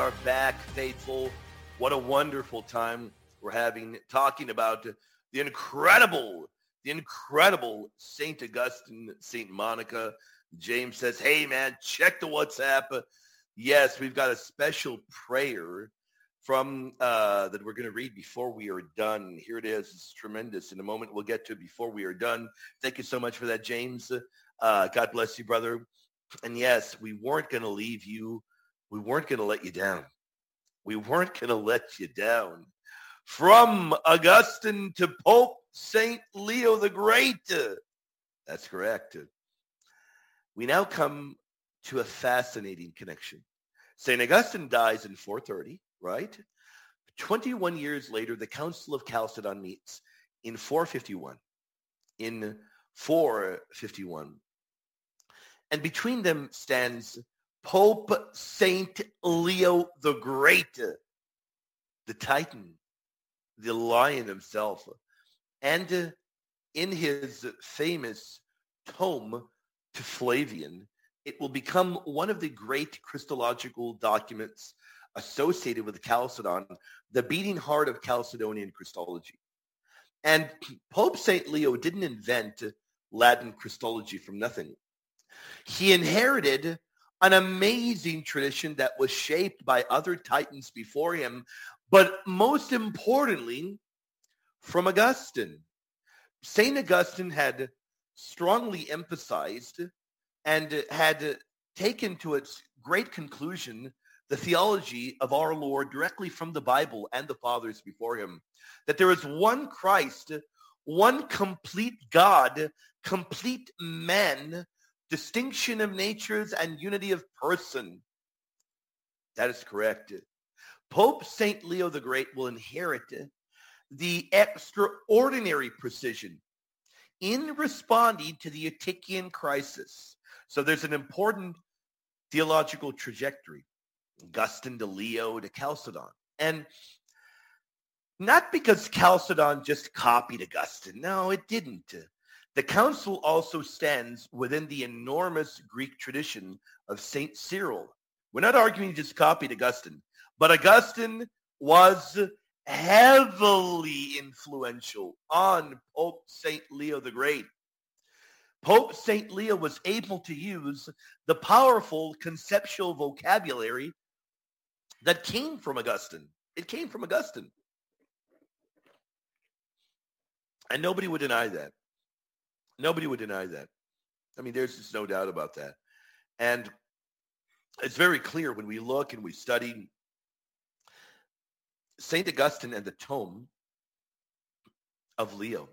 Are back, faithful. What a wonderful time we're having talking about the incredible St. Augustine, St. Monica. James says, hey, man, check the WhatsApp. Yes, we've got a special prayer from that we're going to read before we are done. Here it is. It's tremendous. In a moment, we'll get to it before we are done. Thank you so much for that, James. God bless you, brother. And yes, we weren't going to leave you. We weren't going to let you down. We weren't going to let you down. From Augustine to Pope St. Leo the Great. That's correct. We now come to a fascinating connection. St. Augustine dies in 430, right? 21 years later, the Council of Chalcedon meets in 451. In 451. And between them stands Pope St. Leo the Great, the Titan, the lion himself. And in his famous tome to Flavian, it will become one of the great Christological documents associated with Chalcedon, the beating heart of Chalcedonian Christology. And Pope St. Leo didn't invent Latin Christology from nothing. He inherited an amazing tradition that was shaped by other titans before him, but most importantly, from Augustine. St. Augustine had strongly emphasized and had taken to its great conclusion the theology of our Lord directly from the Bible and the fathers before him, that there is one Christ, one complete God, complete man, distinction of natures, and unity of person. That is correct. Pope St. Leo the Great will inherit the extraordinary precision in responding to the Eutychian crisis. So there's an important theological trajectory, Augustine to Leo to Chalcedon. And not because Chalcedon just copied Augustine. No, it didn't. The council also stands within the enormous Greek tradition of St. Cyril. We're not arguing he just copied Augustine, but Augustine was heavily influential on Pope St. Leo the Great. Pope St. Leo was able to use the powerful conceptual vocabulary that came from Augustine. It came from Augustine. And nobody would deny that. Nobody would deny that. I mean, there's just no doubt about that. And it's very clear when we look and we study St. Augustine and the tome of Leo.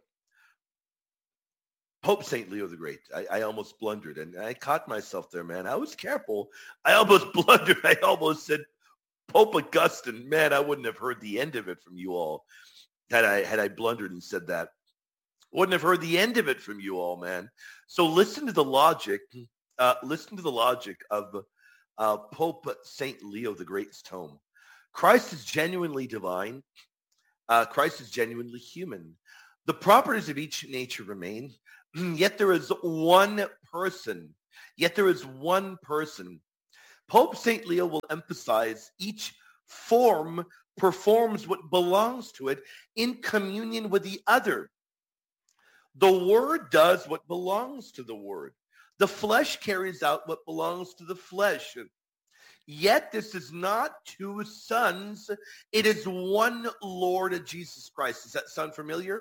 Pope St. Leo the Great. I almost blundered, and I caught myself there, man. I was careful. I almost blundered. I almost said Pope Augustine. Man, I wouldn't have heard the end of it from you all had I blundered and said that. Wouldn't have heard the end of it from you all, man. So listen to the logic. Listen to the logic of Pope St. Leo the Great's tome. Christ is genuinely divine. Christ is genuinely human. The properties of each nature remain, yet there is one person. Yet there is one person. Pope St. Leo will emphasize each form performs what belongs to it in communion with the other. The Word does what belongs to the Word. The flesh carries out what belongs to the flesh. Yet this is not two sons. It is one Lord Jesus Christ. Does that sound familiar?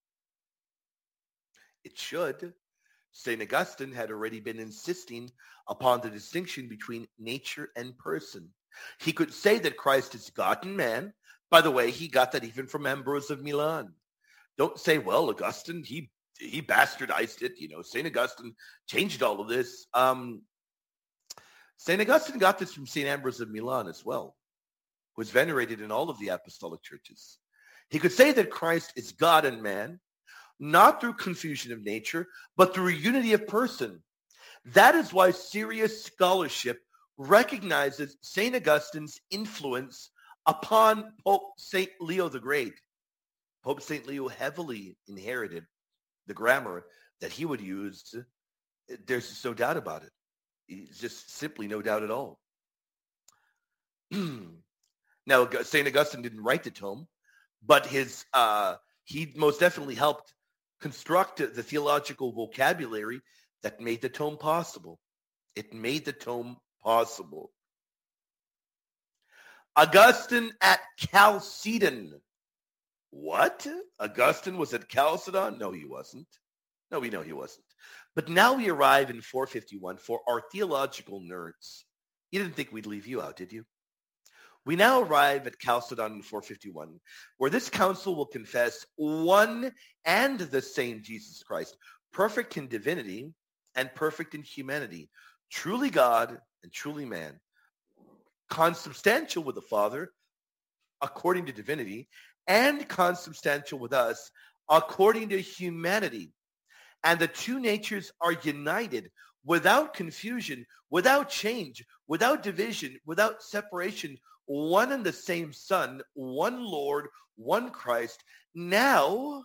It should. St. Augustine had already been insisting upon the distinction between nature and person. He could say that Christ is God and man. By the way, he got that even from Ambrose of Milan. Don't say, well, Augustine, he bastardized it. St. Augustine changed all of this. St. Augustine got this from St. Ambrose of Milan as well, who was venerated in all of the apostolic churches. He could say that Christ is God and man, not through confusion of nature, but through unity of person. That is why serious scholarship recognizes St. Augustine's influence upon Pope St. Leo the Great. Pope St. Leo heavily inherited the grammar that he would use. There's just no doubt about it. It's just simply no doubt at all. Now, St. Augustine didn't write the tome, but he most definitely helped construct the theological vocabulary that made the tome possible. It made the tome possible. Augustine at Chalcedon. What? Augustine was at Chalcedon? No, he wasn't. No, we know he wasn't. But now we arrive in 451 for our theological nerds. You didn't think we'd leave you out, did you? We now arrive at Chalcedon in 451, where this council will confess one and the same Jesus Christ, perfect in divinity and perfect in humanity, truly God and truly man, consubstantial with the Father according to divinity, and consubstantial with us according to humanity. And the two natures are united without confusion, without change, without division, without separation, one and the same Son, one Lord, one Christ. Now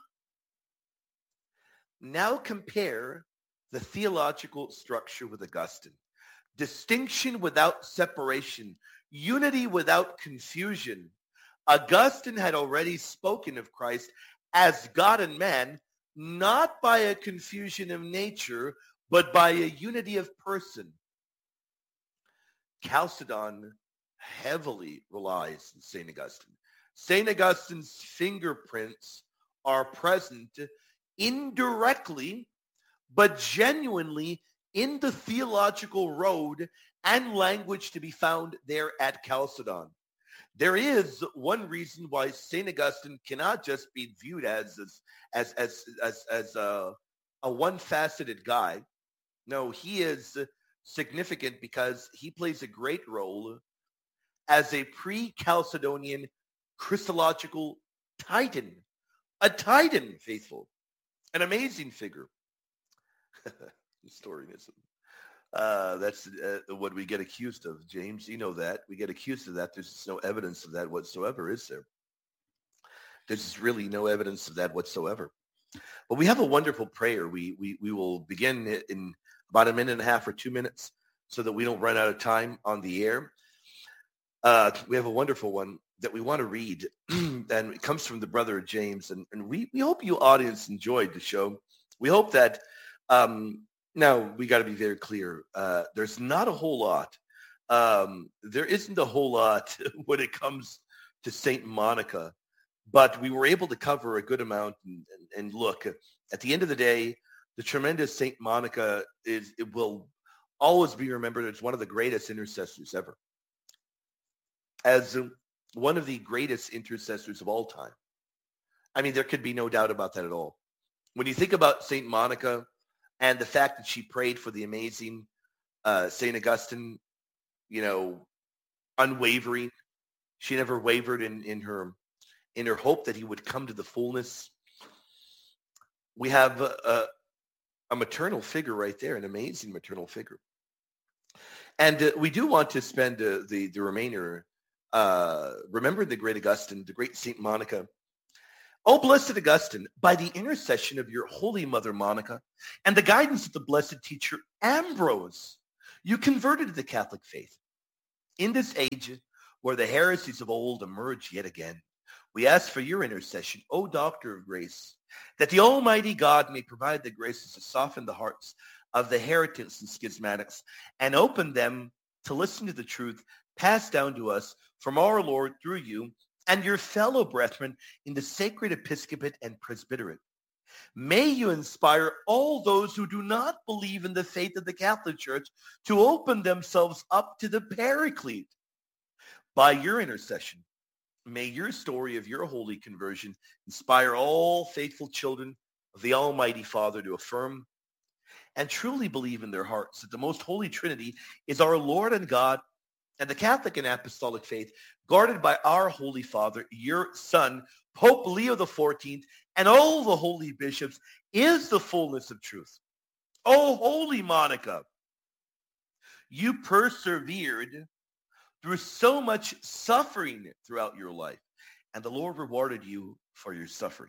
compare the theological structure with Augustine. Distinction without separation, unity without confusion. Augustine had already spoken of Christ as God and man, not by a confusion of nature, but by a unity of person. Chalcedon heavily relies on St. Augustine. St. Augustine's fingerprints are present indirectly, but genuinely in the theological road and language to be found there at Chalcedon. There is one reason why St. Augustine cannot just be viewed as a one-faceted guy. No, he is significant because he plays a great role as a pre-Chalcedonian Christological titan. A titan, faithful. An amazing figure. Historianism. That's what we get accused of, James. You know that. We get accused of that. There's no evidence of that whatsoever, is there? There's really no evidence of that whatsoever. But we have a wonderful prayer. We will begin in about a minute and a half or 2 minutes so that we don't run out of time on the air. We have a wonderful one that we want to read, and it comes from the brother of James. And we hope you audience enjoyed the show. We hope that, now we got to be very clear. There's not a whole lot. There isn't a whole lot when it comes to St. Monica, but we were able to cover a good amount. And look, at the end of the day, the tremendous St. Monica it will always be remembered as one of the greatest intercessors ever. As one of the greatest intercessors of all time. I mean, there could be no doubt about that at all. When you think about St. Monica and the fact that she prayed for the amazing St. Augustine, unwavering, she never wavered in her hope that he would come to the fullness. We have a maternal figure right there, an amazing maternal figure. And we do want to spend the remainder remembering the great Augustine, the great St. Monica. Oh, blessed Augustine, by the intercession of your holy mother Monica and the guidance of the blessed teacher Ambrose, you converted to the Catholic faith. In this age where the heresies of old emerge yet again, we ask for your intercession, O Doctor of Grace, that the Almighty God may provide the graces to soften the hearts of the heretics and schismatics and open them to listen to the truth passed down to us from our Lord through you and your fellow brethren in the sacred episcopate and presbyterate. May you inspire all those who do not believe in the faith of the Catholic Church to open themselves up to the Paraclete. By your intercession, may your story of your holy conversion inspire all faithful children of the Almighty Father to affirm and truly believe in their hearts that the most holy Trinity is our Lord and God, and the Catholic and Apostolic faith, guarded by our Holy Father, your Son, Pope Leo XIV, and all the holy bishops, is the fullness of truth. Oh, holy Monica, you persevered through so much suffering throughout your life, and the Lord rewarded you for your suffering.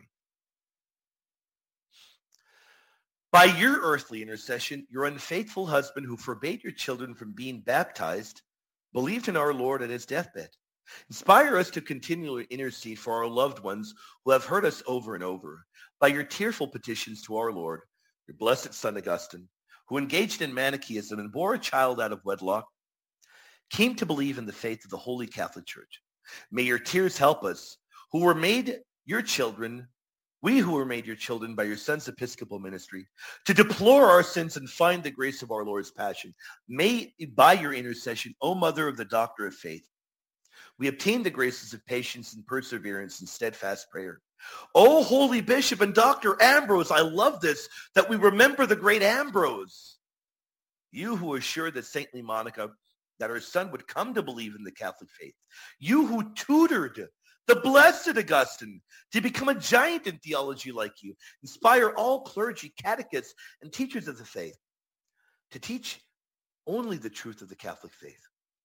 By your earthly intercession, your unfaithful husband who forbade your children from being baptized believed in our Lord at his deathbed. Inspire us to continually intercede for our loved ones who have hurt us over and over by your tearful petitions to our Lord, your blessed son Augustine, who engaged in Manichaeism and bore a child out of wedlock, came to believe in the faith of the Holy Catholic Church. May your tears help us, who were made your children, we who were made your children by your son's episcopal ministry, to deplore our sins and find the grace of our Lord's passion. May, by your intercession, O Mother of the Doctor of Faith, we obtain the graces of patience and perseverance and steadfast prayer. O Holy Bishop and Dr. Ambrose, I love this, that we remember the great Ambrose. You who assured that saintly Monica that her son would come to believe in the Catholic faith. You who tutored the blessed Augustine to become a giant in theology like you. Inspire all clergy, catechists, and teachers of the faith to teach only the truth of the Catholic faith.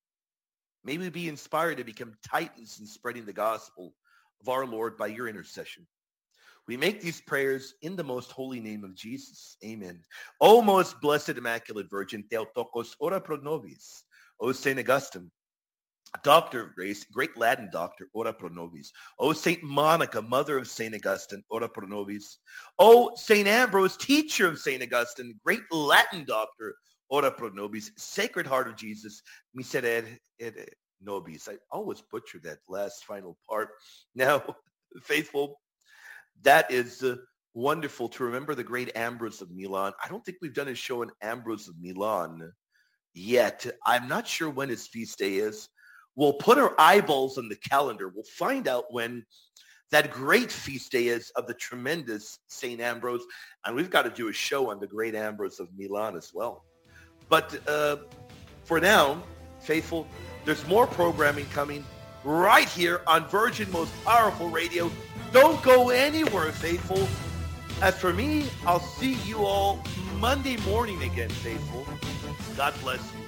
May we be inspired to become titans in spreading the gospel of our Lord by your intercession. We make these prayers in the most holy name of Jesus. Amen. O most blessed Immaculate Virgin, Theotokos, ora pro nobis. O St. Augustine, Doctor of Grace, great Latin doctor, ora pro nobis. O St. Monica, mother of St. Augustine, ora pro nobis. O St. Ambrose, teacher of St. Augustine, great Latin doctor, ora pro nobis. Sacred Heart of Jesus, miserere nobis. I always butcher that last final part. Now, faithful, that is wonderful to remember the great Ambrose of Milan. I don't think we've done a show on Ambrose of Milan yet. I'm not sure when his feast day is. We'll put our eyeballs on the calendar. We'll find out when that great feast day is of the tremendous St. Ambrose. And we've got to do a show on the great Ambrose of Milan as well. But for now, faithful, there's more programming coming right here on Virgin Most Powerful Radio. Don't go anywhere, faithful. As for me, I'll see you all Monday morning again, faithful. God bless you.